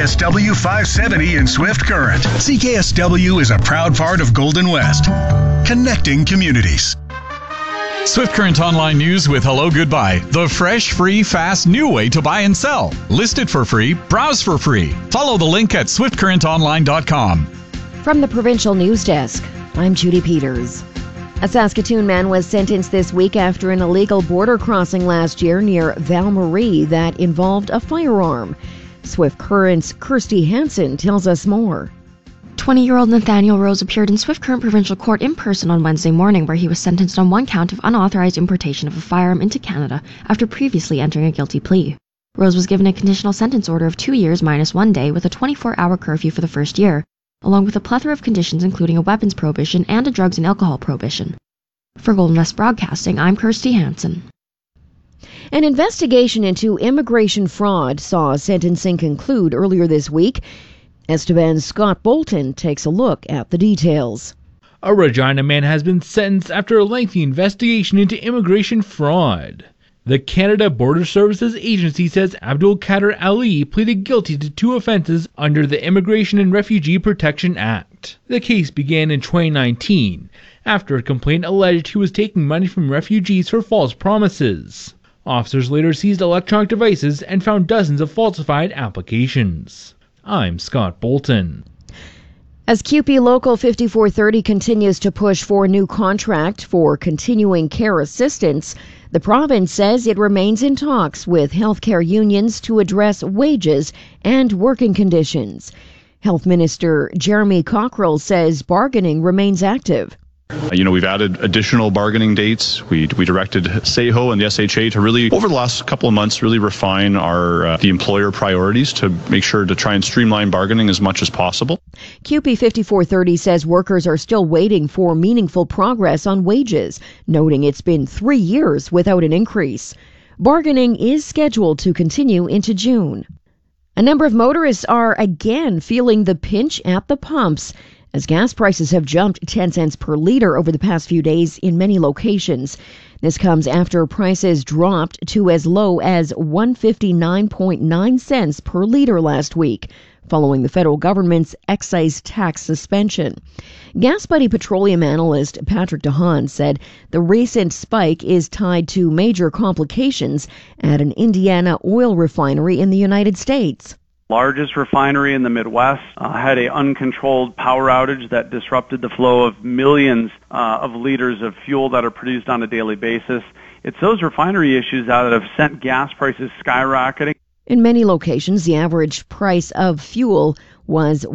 CKSW 570 in Swift Current. CKSW is a proud part of Golden West, connecting communities. Swift Current Online News with Hello Goodbye. The fresh, free, fast, new way to buy and sell. List it for free. Browse for free. Follow the link at swiftcurrentonline.com. From the Provincial News Desk, I'm Judy Peters. A Saskatoon man was sentenced this week after an illegal border crossing last year near Val Marie that involved a firearm. Swift Current's Kirsty Hansen tells us more. 20-year-old Nathaniel Rose appeared in Swift Current Provincial Court in person on Wednesday morning, where he was sentenced on one count of unauthorized importation of a firearm into Canada after previously entering a guilty plea. Rose was given a conditional sentence order of 2 years minus 1 day with a 24-hour curfew for the first year, along with a plethora of conditions including a weapons prohibition and a drugs and alcohol prohibition. For Golden West Broadcasting, I'm Kirsty Hansen. An investigation into immigration fraud saw sentencing conclude earlier this week. Esteban's Scott Bolton takes a look at the details. A Regina man has been sentenced after a lengthy investigation into immigration fraud. The Canada Border Services Agency says Abdul Kader Ali pleaded guilty to 2 offenses under the Immigration and Refugee Protection Act. The case began in 2019 after a complaint alleged he was taking money from refugees for false promises. Officers later seized electronic devices and found dozens of falsified applications. I'm Scott Bolton. As CUPE Local 5430 continues to push for a new contract for continuing care assistance, the province says it remains in talks with healthcare unions to address wages and working conditions. Health Minister Jeremy Cockrell says bargaining remains active. We've added additional bargaining dates. We directed SAHO and the SHA to really, over the last couple of months, really refine the employer priorities to make sure to try and streamline bargaining as much as possible. CUPE 5430 says workers are still waiting for meaningful progress on wages, noting it's been 3 years without an increase. Bargaining is scheduled to continue into June. A number of motorists are again feeling the pinch at the pumps, as gas prices have jumped 10 cents per litre over the past few days in many locations. This comes after prices dropped to as low as 159.9 cents per litre last week, following the federal government's excise tax suspension. GasBuddy petroleum analyst Patrick DeHaan said the recent spike is tied to major complications at an Indiana oil refinery in the United States. Largest refinery in the Midwest had an uncontrolled power outage that disrupted the flow of millions of liters of fuel that are produced on a daily basis. It's those refinery issues that have sent gas prices skyrocketing. In many locations, the average price of fuel was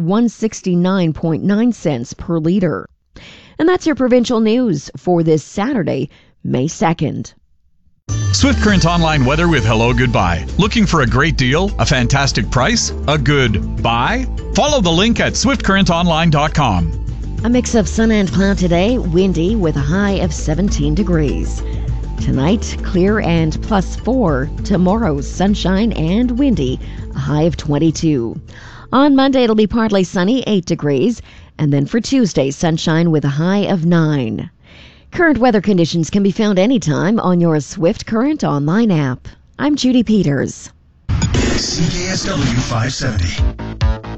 169.9 cents per liter. And that's your provincial news for this Saturday, May 2nd. Swift Current Online weather with Hello Goodbye. Looking for a great deal, a fantastic price, a good buy? Follow the link at swiftcurrentonline.com. A mix of sun and cloud today, windy with a high of 17 degrees. Tonight, clear and +4. Tomorrow, sunshine and windy, a high of 22. On Monday, it'll be partly sunny, 8 degrees. And then for Tuesday, sunshine with a high of 9. Current weather conditions can be found anytime on your Swift Current Online app. I'm Judy Peters. CKSW 570.